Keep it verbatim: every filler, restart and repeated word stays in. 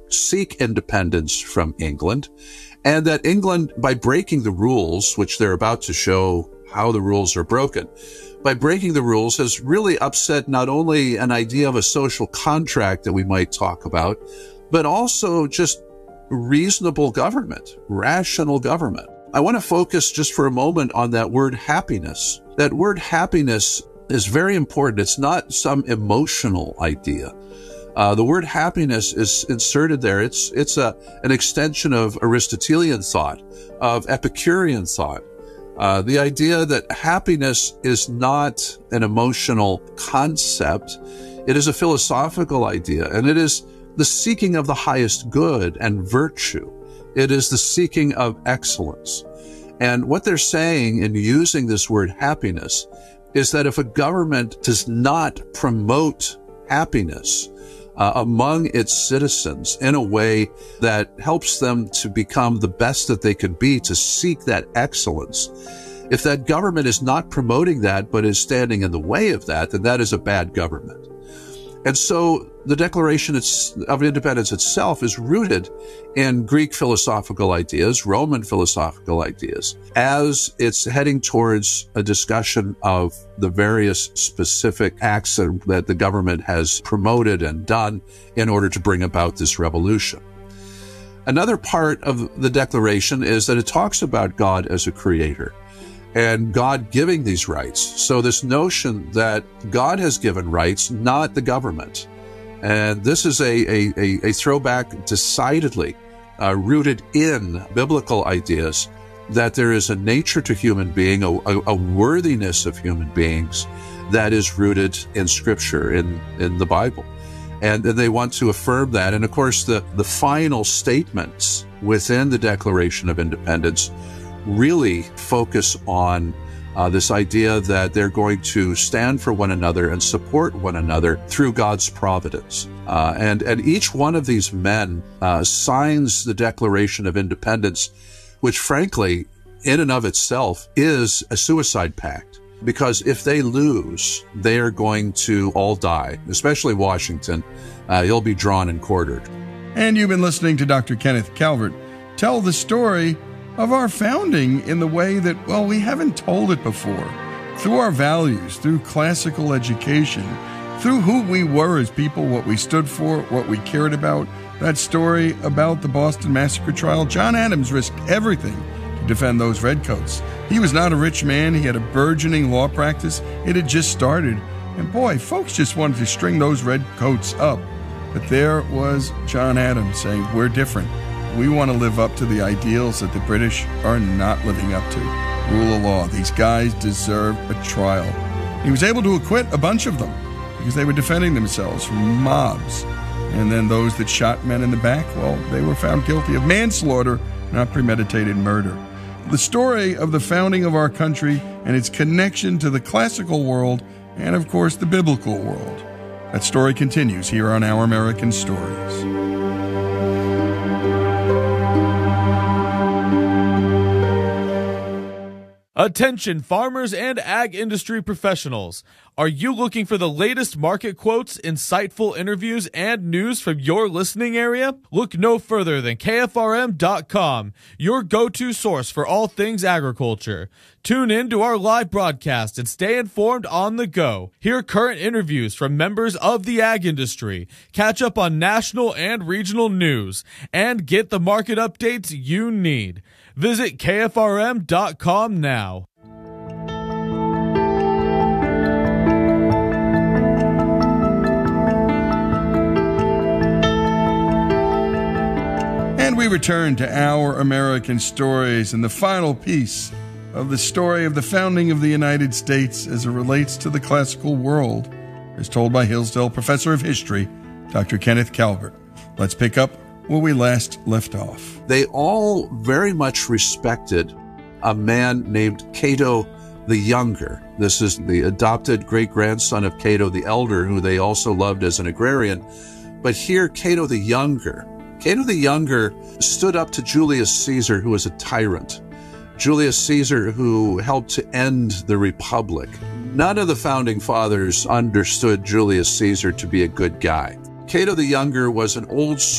seek independence from England, and that England, by breaking the rules, which they're about to show how the rules are broken, by breaking the rules has really upset not only an idea of a social contract that we might talk about, but also just reasonable government, rational government. I want to focus just for a moment on that word happiness. That word happiness is very important. It's not some emotional idea. Uh, the word happiness is inserted there. It's, it's a, an extension of Aristotelian thought, of Epicurean thought. Uh, the idea that happiness is not an emotional concept. It is a philosophical idea, and it is the seeking of the highest good and virtue. It is the seeking of excellence. And what they're saying in using this word happiness is that if a government does not promote happiness uh, among its citizens in a way that helps them to become the best that they could be, to seek that excellence, if that government is not promoting that but is standing in the way of that, then that is a bad government. And so the Declaration of Independence itself is rooted in Greek philosophical ideas, Roman philosophical ideas, as it's heading towards a discussion of the various specific acts that the government has promoted and done in order to bring about this revolution. Another part of the Declaration is that it talks about God as a creator and God giving these rights. So this notion that God has given rights, not the government. And this is a, a, a, a throwback decidedly uh, rooted in biblical ideas that there is a nature to human being, a, a, a worthiness of human beings that is rooted in Scripture, in, in the Bible. And, and they want to affirm that. And of course, the, the final statements within the Declaration of Independence really focus on uh, this idea that they're going to stand for one another and support one another through God's providence. Uh, and, and each one of these men uh, signs the Declaration of Independence, which frankly, in and of itself, is a suicide pact. Because if they lose, they are going to all die, especially Washington. Uh, he'll be drawn and quartered. And you've been listening to Doctor Kenneth Calvert tell the story of our founding in the way that, well, we haven't told it before. Through our values, through classical education, through who we were as people, what we stood for, what we cared about. That story about the Boston Massacre trial, John Adams risked everything to defend those redcoats. He was not a rich man. He had a burgeoning law practice. It had just started. And boy, folks just wanted to string those redcoats up. But there was John Adams saying, we're different. We want to live up to the ideals that the British are not living up to. Rule of law. These guys deserve a trial. He was able to acquit a bunch of them because they were defending themselves from mobs. And then those that shot men in the back, well, they were found guilty of manslaughter, not premeditated murder. The story of the founding of our country and its connection to the classical world and, of course, the biblical world. That story continues here on Our American Stories. Attention farmers and ag industry professionals. Are you looking for the latest market quotes, insightful interviews, and news from your listening area? Look no further than K F R M dot com, your go-to source for all things agriculture. Tune in to our live broadcast and stay informed on the go. Hear current interviews from members of the ag industry, catch up on national and regional news, and get the market updates you need. Visit K F R M dot com now. And we return to Our American Stories and the final piece of the story of the founding of the United States as it relates to the classical world, as told by Hillsdale Professor of History, Doctor Kenneth Calvert. Let's pick up where we last left off. They all very much respected a man named Cato the Younger. This is the adopted great-grandson of Cato the Elder, who they also loved as an agrarian. But here, Cato the Younger. Cato the Younger stood up to Julius Caesar, who was a tyrant. Julius Caesar, who helped to end the Republic. None of the founding fathers understood Julius Caesar to be a good guy. Cato the Younger was an old